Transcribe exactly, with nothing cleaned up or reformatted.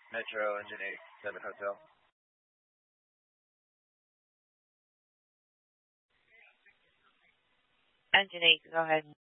Metro Engine eight seven Hotel. Engine eight, go ahead.